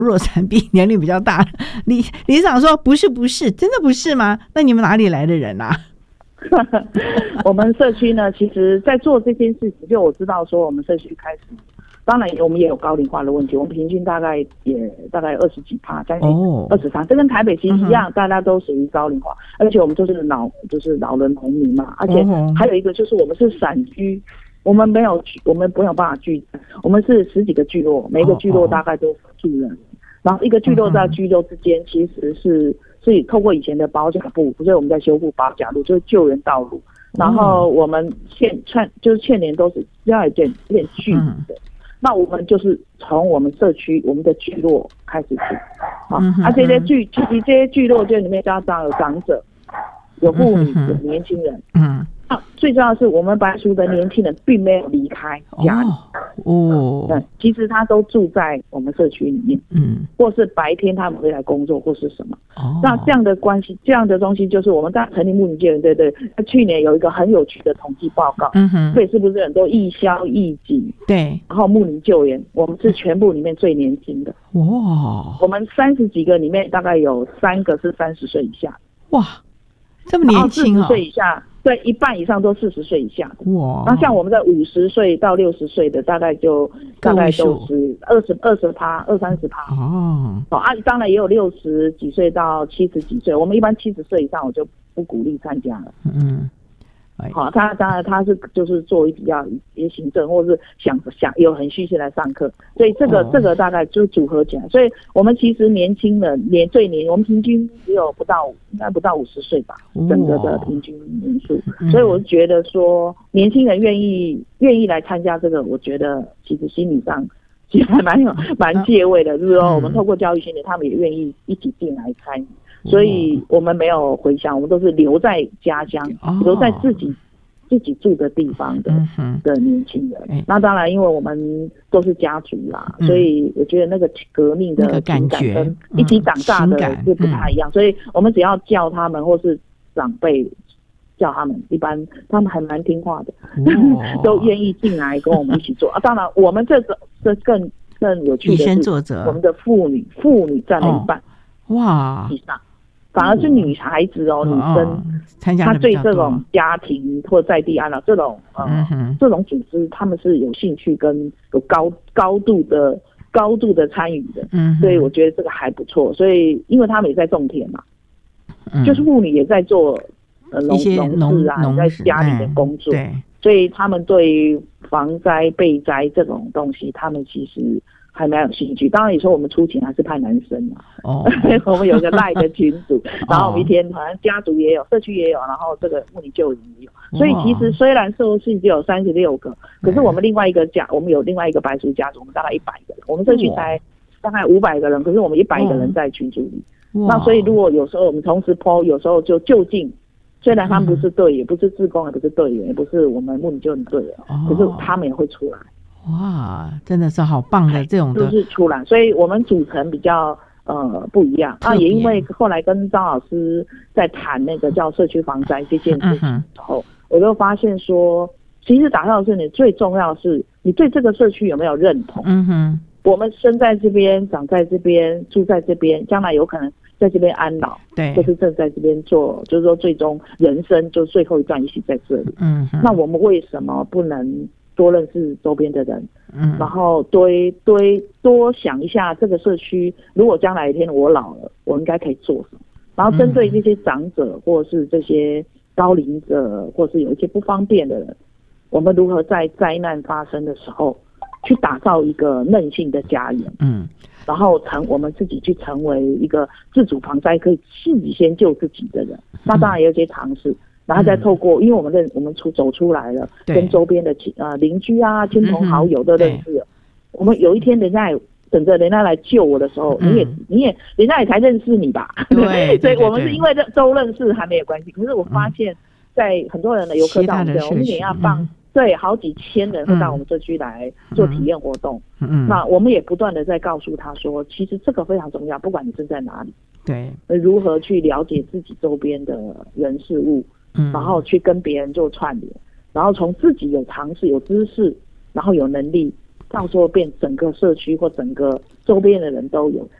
弱产比年龄比较大。理事长说不是，真的不是吗？那你们哪里来的人啊？ 我们社区呢，其实在做这件事情，就我知道说我们社区开始，当然我们也有高龄化的问题，我们平均大概20几%，将近23%，这跟台北其实一样，大家都属于高龄化，而且我们就是老人同龄嘛，而且还有一个就是我们是散居。我们没有办法聚集，我们是10几个聚落，每个聚落大概都住人，然后一个聚落在聚落之间其实是透过以前的保甲部，所以我们在修复保甲路，就是救援道路。然后我们欠年都是要有点距离的。那我们就是从我们社区我们的聚落开始住，这些聚落就里面有长者，有妇女，有年轻人。最重要的是，我们白族的年轻人并没有离开家里，其实他都住在我们社区里面，或是白天他们会来工作或是什么。那这样的关系，这样的东西就是我们在成立牧民救援队，去年有一个很有趣的统计报告，所以是不是很多义消义警，对，然后牧民救援，我们是全部里面最年轻的，我们30几个里面大概有3个是30岁以下，哇，这么年轻啊！40岁以下。对，一半以上都40岁以下的。哇！那像我们在50岁到60岁的，大概都是20%、20-30%。当然也有60几岁到70几岁。我们一般70岁以上，我就不鼓励参加了。他当然他是就是作为比较一些行政，或是想有很虚心来上课，所以这个大概就组合起来。所以我们其实年轻人我们平均只有应该不到50岁吧，整个的平均年数。所以我觉得说年轻人愿意来参加这个，我觉得其实心理上其实还蛮借位的，就是说我们透过教育训练，他们也愿意一起进来参与。所以我们没有回乡，我们都是留在家乡，留在自己住的地方的年轻人。那当然，因为我们都是家族啦，所以我觉得那个革命的情感跟一起长大的是不太一样。所以我们只要叫他们，或是长辈叫他们，一般他们还蛮听话的，都愿意进来跟我们一起做。当然，我们这更有趣的是，我们的妇女占了一半，哇以上。反而是女孩子女生她对这种家庭或在地安老这种组织，他们是有兴趣跟有高度的参与的，所以我觉得这个还不错。所以因为他们也在种田嘛，就是妇女也在做农事啊，在家里的工作，所以他们对于防灾备灾这种东西，他们其实还蛮有兴趣。当然你说我们出钱还是派男生嘛，我们有个赖的群组，然后我们一天好像家族也有，社区也有，然后这个妇女救援也有。所以其实虽然社区只有36个，可是我们另外一个我们有另外一个白族家族，我们大概100个人，我们社区才大概500个人，可是我们100个人在群组里。那所以如果有时候我们同时 po， 有时候就就近。虽然他们不是队员，不是志工，也不是队员，也不是我们牧民救援队员，可是他们也会出来。哇，真的是好棒的这种的，就是出来，所以我们组成比较不一样啊。也因为后来跟张老师在谈那个叫社区防灾这件事情的时候，我就发现说，其实打造的是你最重要的是你对这个社区有没有认同。我们生在这边，长在这边，住在这边，将来有可能在这边安老，对，就是正在这边做，就是说最终人生就最后一段一起在这里。那我们为什么不能多认识周边的人？然后多想一下这个社区，如果将来一天我老了，我应该可以做什么？然后针对这些长者，或是这些高龄者，或是有一些不方便的人，我们如何在灾难发生的时候去打造一个韧性的家园？然后我们自己去成为一个自主防灾，可以自己先救自己的人。那当然也有一些尝试，然后再透过，因为我们走出来了，跟周边的邻居啊、亲朋好友都认识了。我们有一天等着人家来救我的时候，你也人家也才认识你吧？对，所以我们是因为都认识还没有关系。可是我发现，在很多人的游客到我们也要放。对，好几千人会到我们社区来做体验活动。那我们也不断的在告诉他说，其实这个非常重要，不管你身在哪里，对，如何去了解自己周边的人事物，然后去跟别人做串联，然后从自己有尝试、有知识，然后有能力， 到时候变整个社区或整个周边的人都有。